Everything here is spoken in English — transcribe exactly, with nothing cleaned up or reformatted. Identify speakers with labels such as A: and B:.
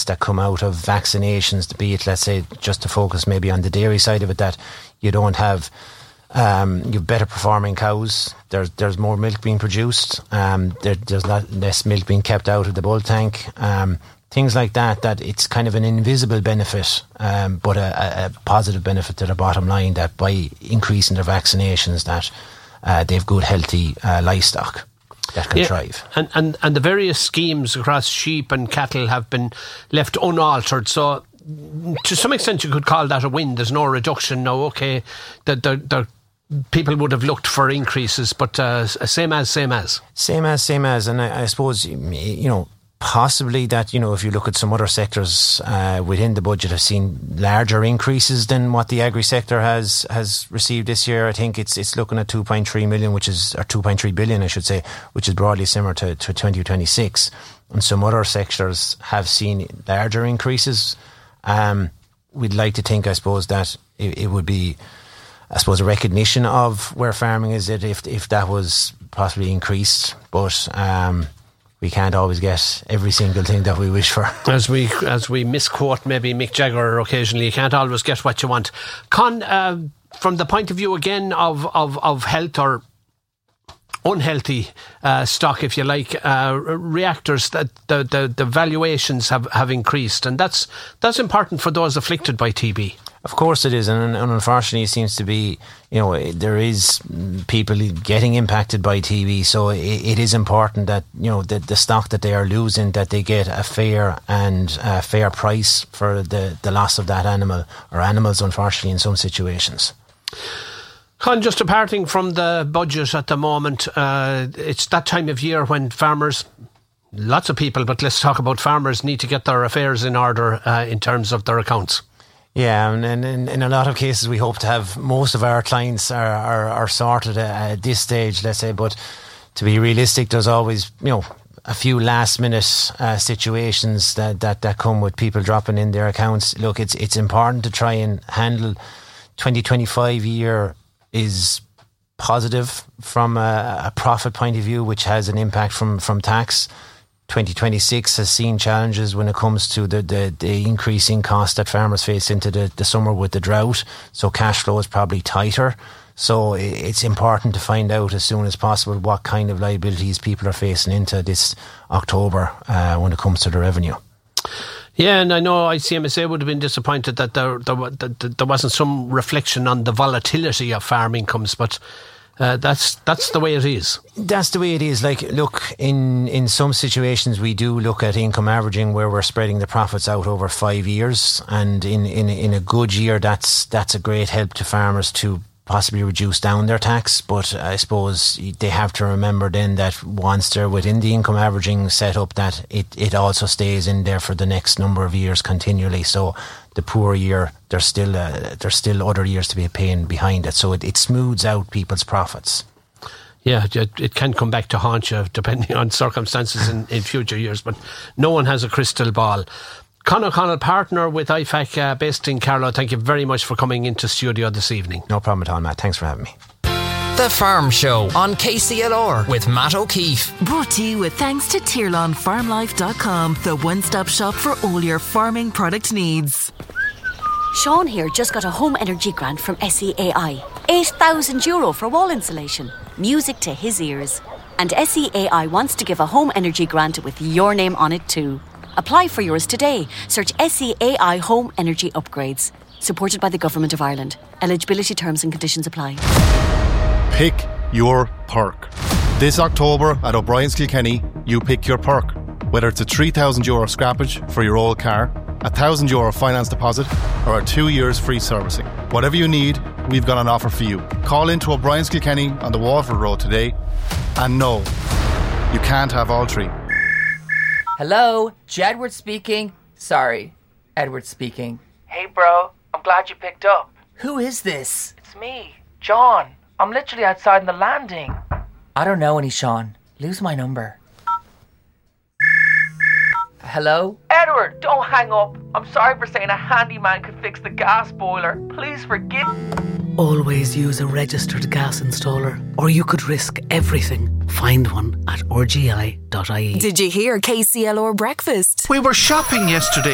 A: benefits that come out of vaccinations, be it, let's say, just to focus maybe on the dairy side of it, that you don't have Um, you've better performing cows. There's there's more milk being produced. Um, there, there's lot less milk being kept out of the bull tank. Um, things like that. That it's kind of an invisible benefit, um, but a, a positive benefit to the bottom line. That by increasing their vaccinations, that uh, they've good, healthy uh, livestock that can
B: yeah,
A: thrive.
B: And, and and the various schemes across sheep and cattle have been left unaltered. So to some extent, you could call that a win. There's no reduction. No, okay, the the. the people would have looked for increases, but uh, same as, same as.
A: Same as, same as. And I, I suppose, you know, possibly that, you know, if you look at some other sectors uh, within the budget, have seen larger increases than what the agri sector has has received this year. I think it's it's looking at two point three million, which is, or two point three billion, I should say, which is broadly similar to, to twenty twenty-six. And some other sectors have seen larger increases. Um, we'd like to think, I suppose, that it, it would be, I suppose, a recognition of where farming is, that if if that was possibly increased, but um, we can't always get every single thing that we wish for.
B: As we as we misquote maybe Mick Jagger occasionally, you can't always get what you want. Con, uh, from the point of view again of of, of health or unhealthy uh, stock, if you like, uh, reactors, that the, the the valuations have, have increased, and that's that's important for those afflicted by T B.
A: Of course it is, and, and unfortunately it seems to be, you know, there is people getting impacted by T B, so it, it is important that, you know, the, the stock that they are losing, that they get a fair and uh, fair price for the, the loss of that animal, or animals, unfortunately, in some situations.
B: Con, just departing from the budget at the moment, uh, it's that time of year when farmers, lots of people, but let's talk about farmers, need to get their affairs in order uh, in terms of their accounts.
A: Yeah, and in, in a lot of cases we hope to have most of our clients are, are, are sorted at this stage, let's say, but to be realistic, there's always, you know, a few last minute uh, situations that, that, that come with people dropping in their accounts. Look, it's it's important to try and handle twenty twenty-five year is positive from a, a profit point of view, which has an impact from, from tax. twenty twenty-six has seen challenges when it comes to the, the, the increasing cost that farmers face into the, the summer with the drought. So cash flow is probably tighter. So it's important to find out as soon as possible what kind of liabilities people are facing into this October uh, when it comes to the revenue.
B: Yeah, and I know I C M S A would have been disappointed that there, there, that there wasn't some reflection on the volatility of farm incomes, but Uh, that's that's the way it is.
A: That's the way it is. Like, look, in, in some situations we do look at income averaging where we're spreading the profits out over five years, and in, in, in a good year that's that's a great help to farmers to possibly reduce down their tax. But I suppose they have to remember then that once they're within the income averaging setup, that it, it also stays in there for the next number of years continually. So the poor year, there's still uh, there's still other years to be paying behind it. So it, it smooths out people's profits.
B: Yeah, it, it can come back to haunt you depending on circumstances in, in future years, but no one has a crystal ball. Con O'Connell, partner with I F A C uh, based in Carlow, thank you very much for coming into studio this evening.
A: No problem at all, Matt. Thanks for having me.
C: The Farm Show on K C L R with Matt O'Keefe.
D: Brought to you with thanks to Tirlon Farm Life dot com, the one-stop shop for all your farming product needs.
E: Sean here just got a home energy grant from S E A I. eight thousand euro for wall insulation. Music to his ears. And S E A I wants to give a home energy grant with your name on it too. Apply for yours today. Search S E A I Home Energy Upgrades. Supported by the Government of Ireland. Eligibility terms and conditions apply.
F: Pick your perk. This October at O'Brien's Kilkenny, you pick your perk. Whether it's a three thousand euro scrappage for your old car, a one thousand euro finance deposit, or a two years free servicing. Whatever you need, we've got an offer for you. Call into O'Brien's Kilkenny on the Waterford Road today. And no, you can't have all three.
G: Hello, Jedward speaking. Sorry, Edward speaking.
H: Hey bro, I'm glad you picked up.
G: Who is this?
H: It's me, John. I'm literally outside in the landing.
G: I don't know any Sean. Lose my number. Hello?
H: Edward, don't hang up. I'm sorry for saying a handyman could fix the gas boiler. Please forgive.
I: Always use a registered gas installer, or you could risk everything. Find one at r g i dot i e.
D: Did you hear K C L R Breakfast?
J: We were shopping yesterday.